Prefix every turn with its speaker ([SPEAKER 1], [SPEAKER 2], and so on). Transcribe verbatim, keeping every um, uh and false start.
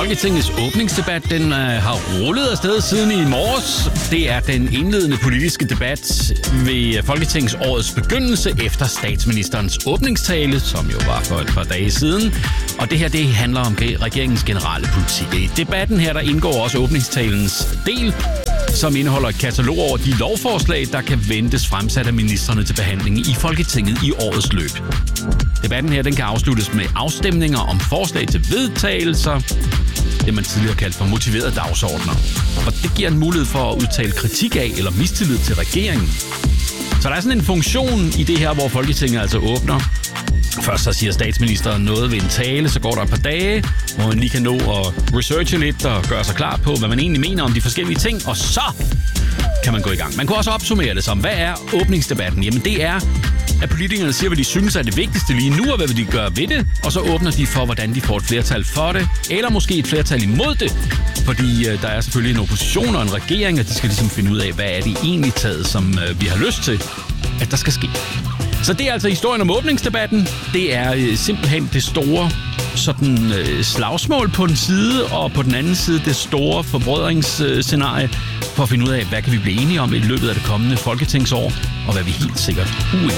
[SPEAKER 1] Folketingets åbningsdebat, den øh, har rullet afsted siden i morges. Det er den indledende politiske debat ved Folketingets årets begyndelse efter statsministerens åbningstale, som jo var for et par dage siden. Og det her, det handler om regeringens generelle politik. I debatten her, der indgår også åbningstalens del, som indeholder et katalog over de lovforslag, der kan ventes fremsat af ministrene til behandling i Folketinget i årets løb. Debatten her, den kan afsluttes med afstemninger om forslag til vedtagelser, det man tidligere kaldt for motiverede dagsordner. Og det giver en mulighed for at udtale kritik af eller mistillid til regeringen. Så der er sådan en funktion i det her, hvor Folketinget altså åbner. Først så siger statsministeren noget ved en tale, så går der et par dage, hvor man lige kan nå at researche lidt og gøre sig klar på, hvad man egentlig mener om de forskellige ting, og så kan man gå i gang. Man kan også opsummere det som, hvad er åbningsdebatten? Jamen det er, at politikerne siger, hvad de synes er det vigtigste lige nu, og hvad vil de gøre ved det, og så åbner de for, hvordan de får et flertal for det, eller måske et flertal imod det, fordi øh, der er selvfølgelig en opposition og en regering, og de skal ligesom finde ud af, hvad er det egentlig taget, som øh, vi har lyst til, at der skal ske. Så det er altså historien om åbningsdebatten. Det er øh, simpelthen det store sådan, øh, slagsmål på en side, og på den anden side det store forbrødringsscenarie, for at finde ud af, hvad kan vi blive enige om i løbet af det kommende folketingsår, og hvad vi helt sikkert uenige